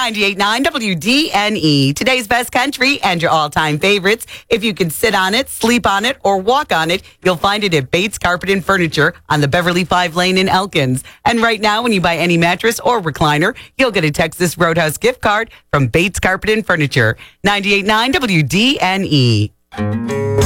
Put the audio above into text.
98.9 WDNE. Today's best country and your all-time favorites. If you can sit on it, sleep on it, or walk on it, you'll find it at Bates Carpet and Furniture on the Beverly 5 Lane in Elkins. And right now, when you buy any mattress or recliner, you'll get a Texas Roadhouse gift card from Bates Carpet and Furniture. 98.9 WDNE.